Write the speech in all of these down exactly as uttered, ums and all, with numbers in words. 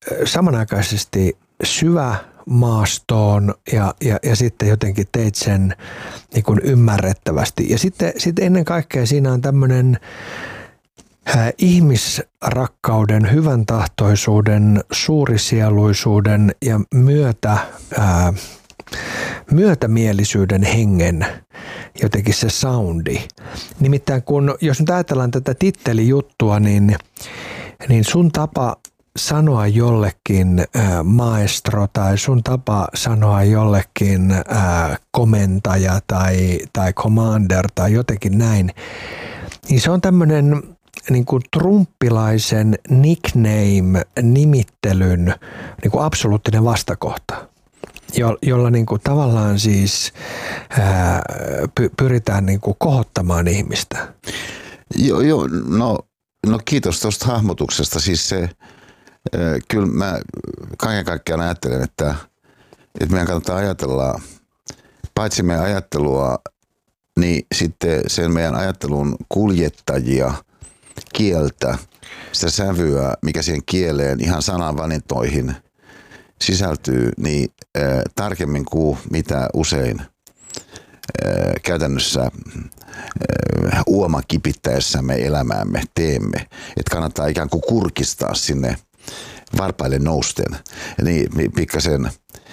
samanaikaisesti syvä maastoon ja, ja, ja sitten jotenkin teit sen niin kuin ymmärrettävästi. Ja sitten, sitten ennen kaikkea siinä on tämmöinen äh, ihmisrakkauden, hyvän tahtoisuuden, suurisieluisuuden ja myötä, äh, myötämielisyyden hengen jotenkin se soundi. Nimittäin kun, jos nyt ajatellaan tätä tittelijuttua, niin, niin sun tapa sanoa jollekin äh, maestro tai sun tapa sanoa jollekin äh, komentaja tai, tai commander tai jotenkin näin, niin se on tämmöinen niin kuin trumppilaisen nickname-nimittelyn niin kuin absoluuttinen vastakohta, jo, jolla niin kuin tavallaan siis ää, py, pyritään niin kuin kohottamaan ihmistä. Joo, joo no, no kiitos tuosta hahmotuksesta. Siis se, ää, kyllä mä kaiken kaikkiaan ajattelen, että, että meidän kannattaa ajatella, paitsi meidän ajattelua, niin sitten sen meidän ajattelun kuljettajia, kieltä, sitä sävyä, mikä siihen kieleen ihan sananvalintoihin sisältyy, niin äh, tarkemmin kuin mitä usein äh, käytännössä äh, uoma kipittäessämme elämäämme teemme. Että kannattaa ikään kuin kurkistaa sinne varpaille nousten, niin pikkasen äh,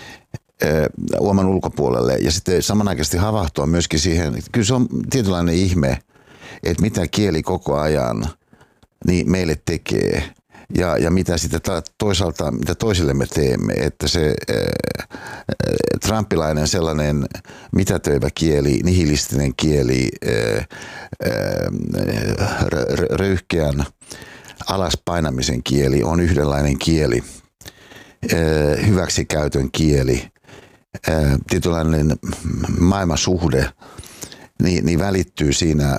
uoman ulkopuolelle ja sitten samanaikaisesti havahtua myöskin siihen, kyllä se on tietynlainen ihme, että mitä kieli koko ajan niin meille tekee ja, ja mitä sitten toisaalta, mitä toisille me teemme, että se ää, trumpilainen sellainen mitätöivä kieli, nihilistinen kieli, ää, ää, röyhkeän alaspainamisen kieli on yhdenlainen kieli, ää, hyväksikäytön kieli, ää, tietynlainen maailmansuhde, niin, niin välittyy siinä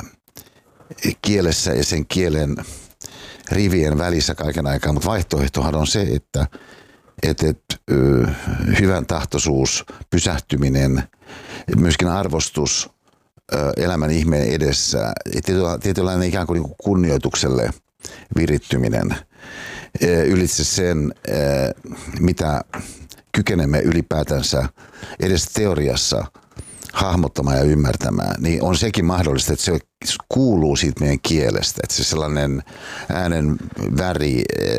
kielessä ja sen kielen rivien välissä kaiken aikaa, mutta vaihtoehtohan on se, että et, et, ö, hyvän tahtoisuus, pysähtyminen, myöskin arvostus ö, elämän ihmeen edessä, tietynlainen ikään kuin, niin kuin kunnioitukselle virittyminen ö, ylitse sen, ö, mitä kykenemme ylipäätänsä edes teoriassa hahmottamaan ja ymmärtämään, niin on sekin mahdollista, että se kuuluu siitä meidän kielestä, että se sellainen äänen väri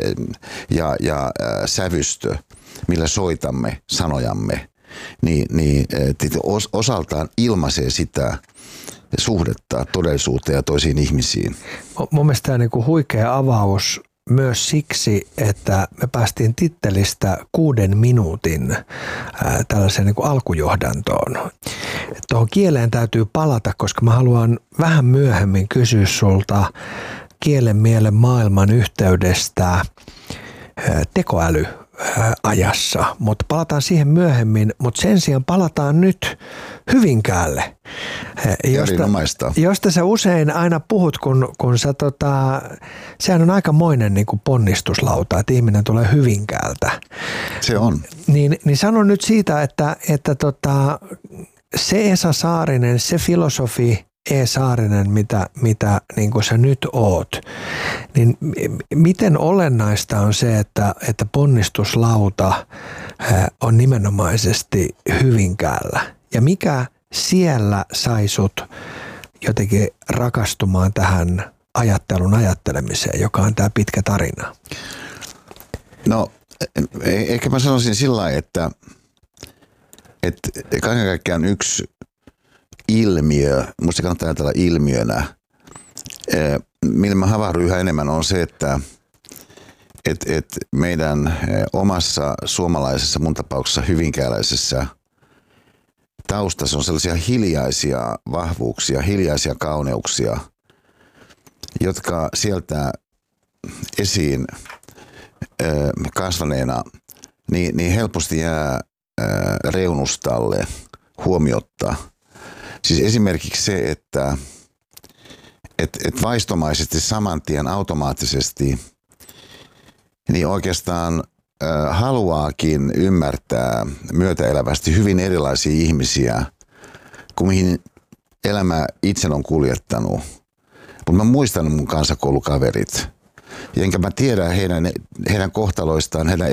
ja, ja sävystö, millä soitamme sanojamme, niin, niin osaltaan ilmaisee sitä suhdetta todellisuuteen ja toisiin ihmisiin. Mun mielestä tämä on niin kuin huikea avaus myös siksi, että me päästiin tittelistä kuuden minuutin ää, tällaiseen niin kuin alkujohdantoon. Tuohon kieleen täytyy palata, koska mä haluan vähän myöhemmin kysyä sulta kielen, mielen, maailman yhteydestä ää, tekoäly ajassa, mutta palataan siihen myöhemmin, mutta sen sijaan palataan nyt Hyvinkäälle, josta, josta sä usein aina puhut, kun, kun sä tota, sehän on aikamoinen niin kuin ponnistuslauta, että ihminen tulee Hyvinkäältä. Se on. Niin, niin sano nyt siitä, että, että tota, se Esa Saarinen, se filosofi E. Saarinen, mitä, mitä niin kuin sä nyt oot, niin miten olennaista on se, että, että ponnistuslauta on nimenomaisesti Hyvinkäällä? Ja mikä siellä sai sut jotenkin rakastumaan tähän ajattelun ajattelemiseen, joka on tämä pitkä tarina? No, ehkä mä sanoisin sillä lailla, että, että kaiken kaikkiaan yksi ilmiö, musta kannattaa ajatella ilmiönä, millä mä havahdun yhä enemmän on se, että et, et meidän omassa suomalaisessa, mun tapauksessa hyvinkääläisessä taustassa on sellaisia hiljaisia vahvuuksia, hiljaisia kauneuksia, jotka sieltä esiin kasvaneena niin, niin helposti jää reunustalle huomiotta. Siis esimerkiksi se, että et, et vaistomaisesti saman tien automaattisesti niin oikeastaan äh, haluaakin ymmärtää myötäelävästi hyvin erilaisia ihmisiä kuin mihin elämä itse on kuljettanut. Mutta mä muistan mun kansakoulukaverit, enkä mä tiedä heidän, heidän kohtaloistaan, heidän